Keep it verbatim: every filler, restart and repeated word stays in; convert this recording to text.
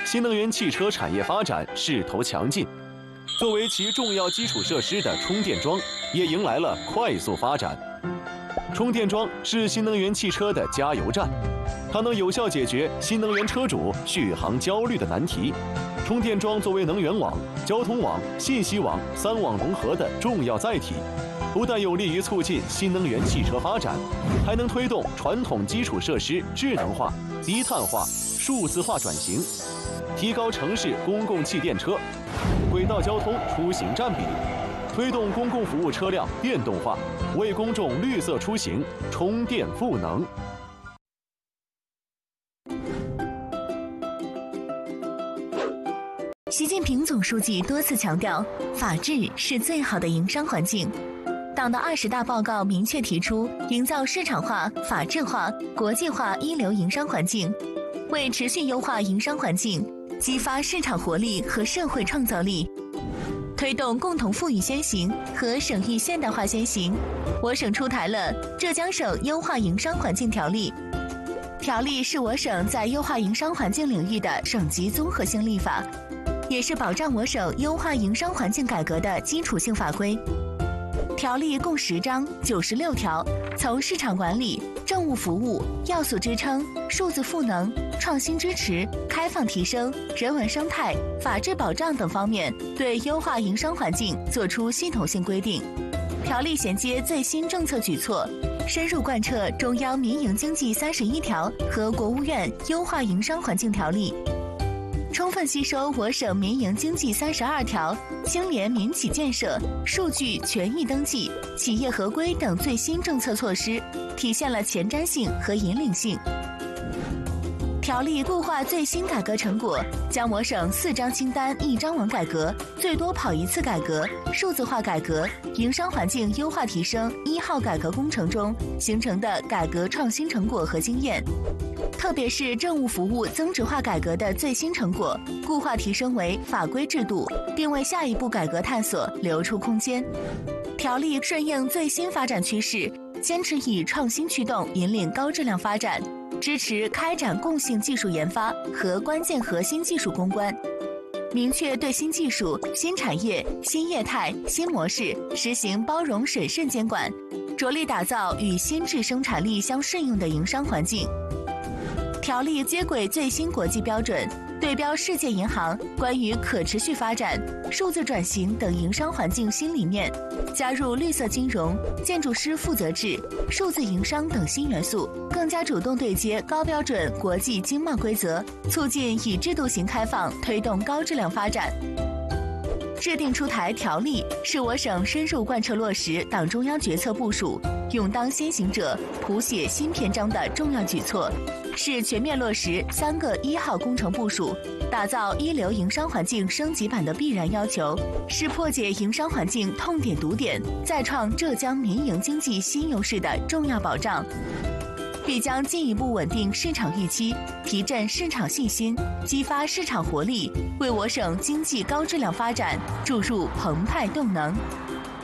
新能源汽车产业发展势头强劲。作为其重要基础设施的充电桩，也迎来了快速发展。充电桩是新能源汽车的加油站，它能有效解决新能源车主续航焦虑的难题。充电桩作为能源网、交通网、信息网三网融合的重要载体，不但有利于促进新能源汽车发展，还能推动传统基础设施智能化、低碳化、数字化转型，提高城市公共汽电车、轨道交通出行占比，推动公共服务车辆电动化，为公众绿色出行充电赋能。 习近平总书记多次强调，法治是最好的营商环境。党的二十大报告明确提出，营造市场化、法治化、国际化一流营商环境，为持续优化营商环境，激发市场活力和社会创造力，推动共同富裕先行和省域现代化先行，我省出台了《浙江省优化营商环境条例》。条例是我省在优化营商环境领域的省级综合性立法，也是保障我省优化营商环境改革的基础性法规。条例共十章九十六条，从市场管理、政务服务、要素支撑、数字赋能、创新支持、开放提升、人文生态、法治保障等方面，对优化营商环境作出系统性规定。条例衔接最新政策举措，深入贯彻中央民营经济三十一条和国务院优化营商环境条例，充分吸收我省民营经济三十二条、兴联民企建设、数据权益登记、企业合规等最新政策措施，体现了前瞻性和引领性。条例固化最新改革成果，将我省四张清单一张网改革、最多跑一次改革、数字化改革、营商环境优化提升一号改革工程中形成的改革创新成果和经验，特别是政务服务增值化改革的最新成果，固化提升为法规制度，并为下一步改革探索留出空间。条例顺应最新发展趋势，坚持以创新驱动引领高质量发展，支持开展共性技术研发和关键核心技术攻关，明确对新技术、新产业、新业态、新模式实行包容审慎监管，着力打造与新质生产力相适应的营商环境。条例接轨最新国际标准，对标世界银行关于可持续发展、数字转型等营商环境新理念，加入绿色金融、建筑师负责制、数字营商等新元素，更加主动对接高标准国际经贸规则，促进以制度型开放推动高质量发展。制定出台条例是我省深入贯彻落实党中央决策部署、勇当先行者、谱写新篇章的重要举措，是全面落实三个一号工程部署、打造一流营商环境升级版的必然要求，是破解营商环境痛点堵点、再创浙江民营经济新优势的重要保障，必将进一步稳定市场预期，提振市场信心，激发市场活力，为我省经济高质量发展注入澎湃动能。